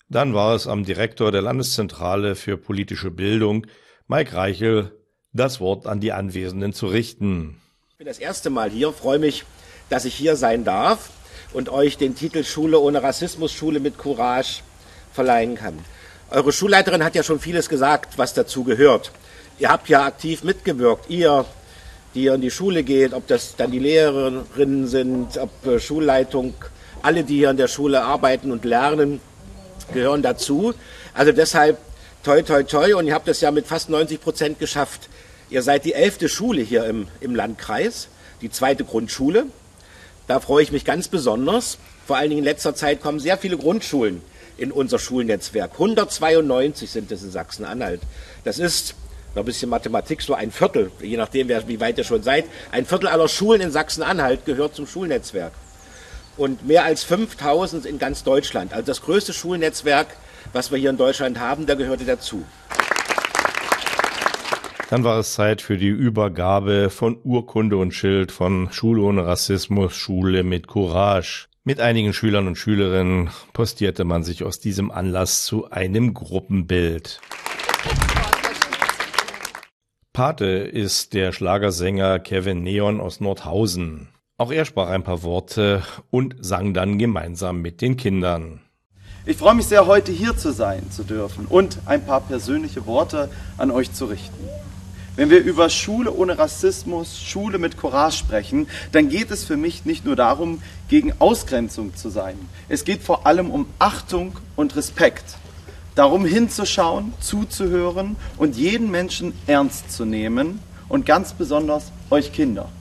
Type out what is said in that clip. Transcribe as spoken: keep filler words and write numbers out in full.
Dann war es am Direktor der Landeszentrale für politische Bildung, Mike Reichel, das Wort an die Anwesenden zu richten. Ich bin das erste Mal hier, freue mich, dass ich hier sein darf und euch den Titel Schule ohne Rassismus, Schule mit Courage verleihen kann. Eure Schulleiterin hat ja schon vieles gesagt, was dazu gehört. Ihr habt ja aktiv mitgewirkt, ihr, die hier in die Schule geht, ob das dann die Lehrerinnen sind, ob Schulleitung, alle, die hier in der Schule arbeiten und lernen, gehören dazu. Also deshalb toi, toi, toi. Und ihr habt das ja mit fast neunzig Prozent geschafft. Ihr seid die elfte Schule hier im, im Landkreis, die zweite Grundschule. Da freue ich mich ganz besonders. Vor allen Dingen in letzter Zeit kommen sehr viele Grundschulen in unser Schulnetzwerk. hundertzweiundneunzig sind es in Sachsen-Anhalt. Das ist, noch ein bisschen Mathematik, so ein Viertel, je nachdem, wie weit ihr schon seid. Ein Viertel aller Schulen in Sachsen-Anhalt gehört zum Schulnetzwerk. Und mehr als fünftausend in ganz Deutschland. Also das größte Schulnetzwerk, was wir hier in Deutschland haben, da gehörte dazu. Dann war es Zeit für die Übergabe von Urkunde und Schild von Schule ohne Rassismus, Schule mit Courage. Mit einigen Schülern und Schülerinnen postierte man sich aus diesem Anlass zu einem Gruppenbild. Pate ist der Schlagersänger Kevin Neon aus Nordhausen. Auch er sprach ein paar Worte und sang dann gemeinsam mit den Kindern. Ich freue mich sehr, heute hier zu sein zu dürfen und ein paar persönliche Worte an euch zu richten. Wenn wir über Schule ohne Rassismus, Schule mit Courage sprechen, dann geht es für mich nicht nur darum, gegen Ausgrenzung zu sein. Es geht vor allem um Achtung und Respekt. Darum hinzuschauen, zuzuhören und jeden Menschen ernst zu nehmen und ganz besonders euch Kinder.